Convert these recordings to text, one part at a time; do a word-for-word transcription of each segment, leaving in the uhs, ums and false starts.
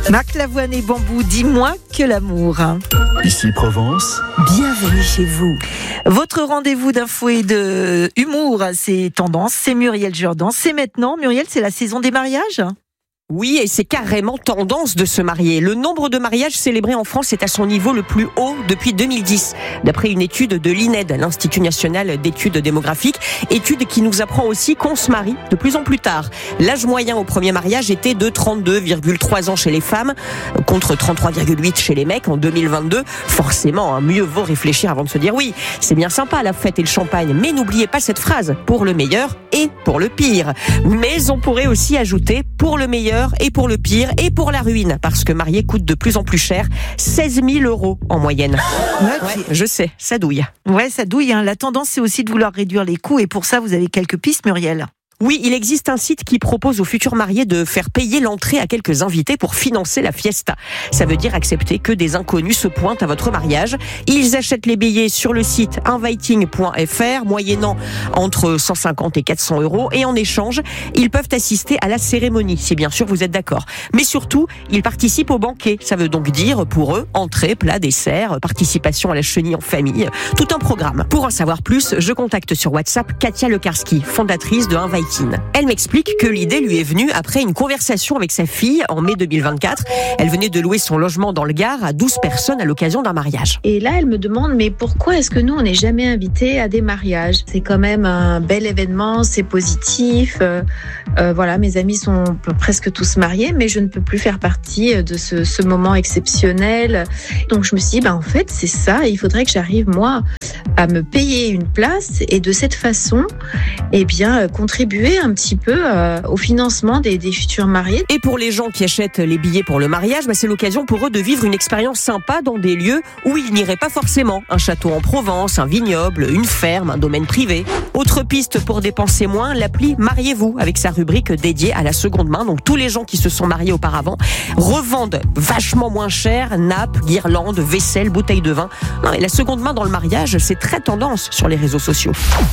Marc Lavoine et Bambou, dis-moi que l'amour. Ici Provence. Bienvenue chez vous. Votre rendez-vous d'info et de humour, c'est Tendance, c'est Muriel Jourdan. C'est maintenant, Muriel, c'est la saison des mariages ? Oui, et c'est carrément tendance de se marier. Le nombre de mariages célébrés en France est à son niveau le plus haut depuis deux mille dix, d'après une étude de l'I N E D, l'Institut National d'Études Démographiques, étude qui nous apprend aussi qu'on se marie de plus en plus tard. L'âge moyen au premier mariage était de trente-deux virgule trois ans chez les femmes, contre trente-trois virgule huit chez les mecs en deux mille vingt-deux. Forcément, hein, mieux vaut réfléchir avant de se dire oui. C'est bien sympa la fête et le champagne, mais n'oubliez pas cette phrase, pour le meilleur et pour le pire. Mais on pourrait aussi ajouter pour le meilleur et pour le pire et pour la ruine, parce que marier coûte de plus en plus cher, seize mille euros en moyenne. Ouais, ouais, je sais, ça douille. Ouais, ça douille. Hein. La tendance, c'est aussi de vouloir réduire les coûts, et pour ça, vous avez quelques pistes, Muriel. Oui, il existe un site qui propose aux futurs mariés de faire payer l'entrée à quelques invités pour financer la fiesta. Ça veut dire accepter que des inconnus se pointent à votre mariage. Ils achètent les billets sur le site inviting point f r, moyennant entre cent cinquante et quatre cents euros. Et en échange, ils peuvent assister à la cérémonie, si bien sûr vous êtes d'accord. Mais surtout, ils participent au banquet. Ça veut donc dire, pour eux, entrée, plat, dessert, participation à la chenille en famille, tout un programme. Pour en savoir plus, je contacte sur WhatsApp Katia Lekarski, fondatrice de Inviting. Elle m'explique que l'idée lui est venue après une conversation avec sa fille en mai deux mille vingt-quatre. Elle venait de louer son logement dans le Gard à douze personnes à l'occasion d'un mariage. Et là, elle me demande, mais pourquoi est-ce que nous, on n'est jamais invités à des mariages ? C'est quand même un bel événement, c'est positif. Euh, euh, voilà, mes amis sont presque tous mariés, mais je ne peux plus faire partie de ce, ce moment exceptionnel. Donc je me suis dit, bah, en fait, c'est ça, il faudrait que j'arrive, moi, à me payer une place et de cette façon, eh bien, contribuer un petit peu euh, au financement des, des futurs mariés. Et pour les gens qui achètent les billets pour le mariage, bah c'est l'occasion pour eux de vivre une expérience sympa dans des lieux où ils n'iraient pas forcément. Un château en Provence, un vignoble, une ferme, un domaine privé. Autre piste pour dépenser moins, l'appli Mariez-vous, avec sa rubrique dédiée à la seconde main. Donc tous les gens qui se sont mariés auparavant revendent vachement moins cher nappes, guirlandes, vaisselle, bouteilles de vin. Non, et la seconde main dans le mariage, c'est très tendance sur les réseaux sociaux.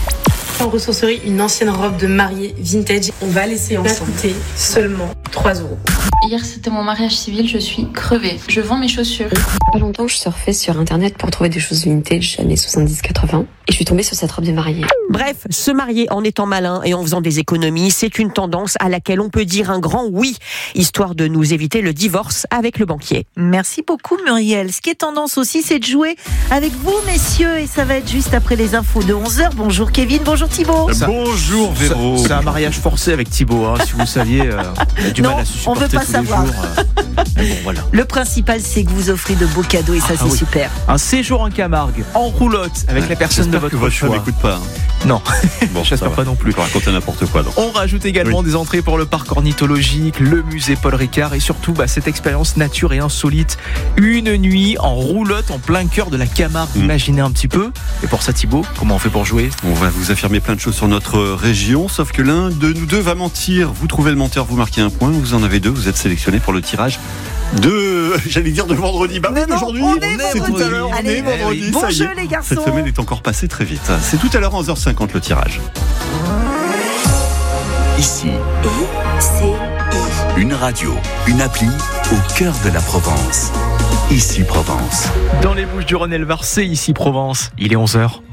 En ressourcerie, une ancienne robe de mariée vintage. On va laisser ensemble coûter seulement trois euros. Hier, c'était mon mariage civil, je suis crevée. Je vends mes chaussures. Il y a pas longtemps, je surfais sur internet pour trouver des choses vintage années soixante-dix quatre-vingts et je suis tombée sur cette robe de mariée. Bref, se marier en étant malin et en faisant des économies, c'est une tendance à laquelle on peut dire un grand oui, histoire de nous éviter le divorce avec le banquier. Merci beaucoup, Muriel. Ce qui est tendance aussi, c'est de jouer avec vous, messieurs, et ça va être juste après les infos de onze heures. Bonjour Kevin, bonjour Thibaut. Ça, Bonjour Véro. C'est un mariage forcé avec Thibaut, hein, si vous saviez. Euh, il a du non, mal à se on supporter veut pas tous savoir. les jours. Euh, mais bon, voilà. Le principal, c'est que vous offrez de beaux cadeaux et ça, Ah, c'est oui. super. Un séjour en Camargue, en roulotte, avec la personne de J'espère votre que votre choix. femme n'écoute pas. Hein. Non, Bon, j'espère ça va. pas non plus. On peut raconter n'importe quoi. Donc. On rajoute également Oui. des entrées pour le parc ornithologique, le musée Paul Ricard et surtout bah, cette expérience nature et insolite. Une nuit en roulotte en plein cœur de la Camargue. Mm. Imaginez un petit peu. Et pour ça, Thibaut, comment on fait pour jouer ? On va vous affirmer plein de choses sur notre région, sauf que l'un de nous deux va mentir. Vous trouvez le menteur, vous marquez un point. Vous en avez deux, vous êtes sélectionné pour le tirage de, j'allais dire de vendredi. Bah Mais non, aujourd'hui, on est c'est vendredi. tout à l'heure. On Allez, est vendredi. bon ça y jeu est. les garçons. Cette semaine est encore passée très vite. C'est tout à l'heure onze heures cinquante le tirage. Ici, C'est une radio, une appli au cœur de la Provence. Ici Provence. Dans les Bouches-du-Rhône et le Var, c'est ici Provence. Il est onze heures.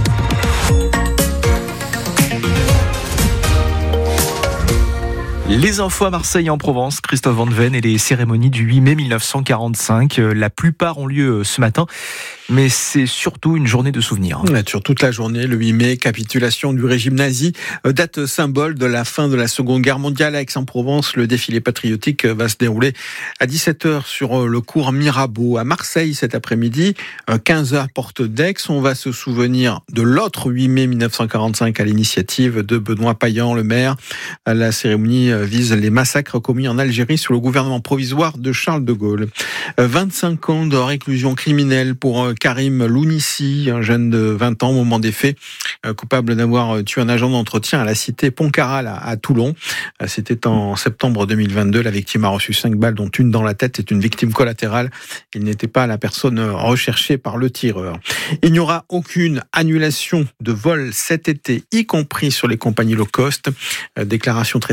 Les infos à Marseille et en Provence, Christophe Van Ven et les cérémonies du huit mai mille neuf cent quarante-cinq. La plupart ont lieu ce matin, mais c'est surtout une journée de souvenirs. Ouais, sur toute la journée, le huit mai, capitulation du régime nazi, date symbole de la fin de la Seconde Guerre mondiale. À Aix-en-Provence, le défilé patriotique va se dérouler à dix-sept heures sur le cours Mirabeau. À Marseille, cet après-midi, quinze heures porte d'Aix. On va se souvenir de l'autre huit mai mille neuf cent quarante-cinq à l'initiative de Benoît Payan, le maire. La cérémonie vise les massacres commis en Algérie sous le gouvernement provisoire de Charles de Gaulle. vingt-cinq ans de réclusion criminelle pour Karim Lounissi, un jeune de vingt ans au moment des faits, coupable d'avoir tué un agent d'entretien à la cité Pontcarral à Toulon. C'était en septembre deux mille vingt-deux. La victime a reçu cinq balles, dont une dans la tête. C'est une victime collatérale. Il n'était pas la personne recherchée par le tireur. Il n'y aura aucune annulation de vol cet été, y compris sur les compagnies low cost. Déclaration très attendue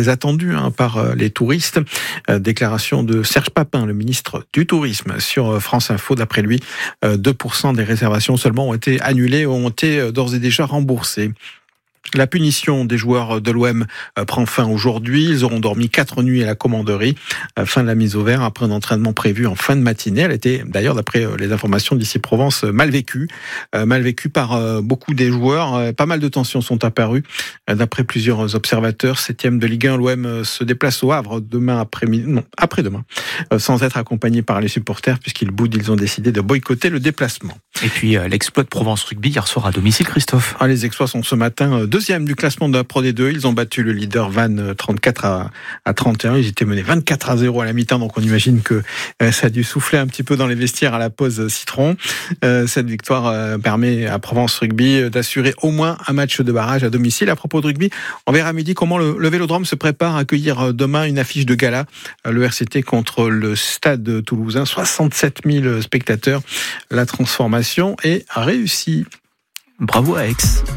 reçu hein, par les touristes. Euh, déclaration de Serge Papin, le ministre du Tourisme, sur France Info. D'après lui, euh, deux pour cent des réservations seulement ont été annulées, ont été d'ores et déjà remboursées. La punition des joueurs de l'O M prend fin aujourd'hui. Ils auront dormi quatre nuits à la commanderie. Fin de la mise au vert après un entraînement prévu en fin de matinée. Elle était d'ailleurs, d'après les informations d'ici Provence, mal vécue. Mal vécue par beaucoup des joueurs. Pas mal de tensions sont apparues. D'après plusieurs observateurs, septième de Ligue un, l'O M se déplace au Havre demain après-midi, non, après-demain, sans être accompagné par les supporters puisqu'ils boudent. Ils ont décidé de boycotter le déplacement. Et puis l'exploit de Provence Rugby hier soir à domicile, Christophe. Ah, les exploits sont ce matin deuxième du classement de la Pro D deux. Ils ont battu le leader Vannes trente-quatre à trente et un. Ils étaient menés vingt-quatre à zéro à la mi-temps, donc on imagine que ça a dû souffler un petit peu dans les vestiaires à la pause citron. Cette victoire permet à Provence Rugby d'assurer au moins un match de barrage à domicile. À propos de rugby, on verra à midi comment le, le Vélodrome se prépare à accueillir demain une affiche de gala, le R C T contre le Stade Toulousain. soixante-sept mille spectateurs. La transformation est réussie. Bravo à Aix.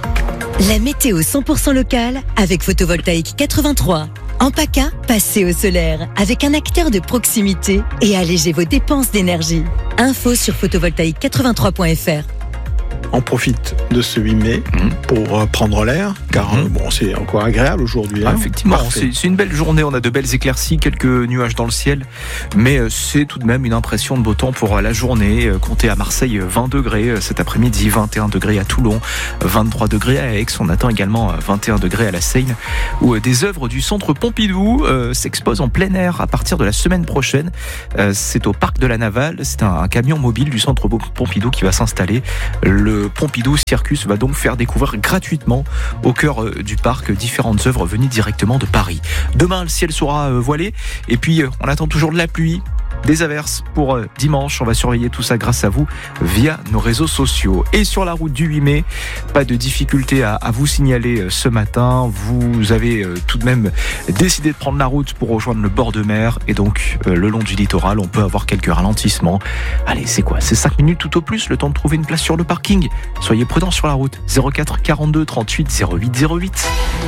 La météo cent pour cent locale avec Photovoltaïque quatre-vingt-trois. En PACA, passez au solaire avec un acteur de proximité et allégez vos dépenses d'énergie. Info sur photovoltaïque quatre-vingt-trois point f r. On profite de ce huit mai mmh. pour prendre l'air, car mmh. bon, c'est encore agréable aujourd'hui. Hein. Ah, effectivement, c'est, c'est une belle journée, on a de belles éclaircies, quelques nuages dans le ciel, mais c'est tout de même une impression de beau temps pour la journée. Comptez à Marseille vingt degrés cet après-midi, vingt et un degrés à Toulon, vingt-trois degrés à Aix, on attend également vingt et un degrés à la Seine, où des œuvres du centre Pompidou euh, s'exposent en plein air à partir de la semaine prochaine. Euh, c'est au parc de la Navale, c'est un, un camion mobile du centre Pompidou qui va s'installer. Le Pompidou Circus va donc faire découvrir gratuitement au cœur du parc différentes œuvres venues directement de Paris. Demain, le ciel sera voilé et puis on attend toujours de la pluie, des averses pour dimanche. On va surveiller tout ça grâce à vous via nos réseaux sociaux. Et sur la route du huit mai, pas de difficulté à, à vous signaler ce matin. Vous avez tout de même décidé de prendre la route pour rejoindre le bord de mer et donc le long du littoral, on peut avoir quelques ralentissements. Allez, c'est quoi ? C'est cinq minutes tout au plus, le temps de trouver une place sur le parking. Soyez prudents sur la route. zéro quatre quarante-deux trente-huit zéro huit zéro huit.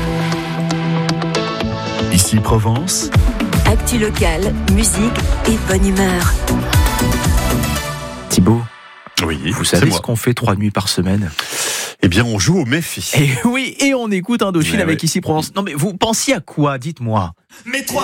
Ici Provence. Actu locale, musique et bonne humeur. Thibaut, oui, vous savez ce qu'on fait trois nuits par semaine ? Eh bien, on joue au Méfi. Et oui, et on écoute Indochine mais avec oui. Ici Provence. Non mais vous pensiez à quoi ? Dites-moi. Mais trois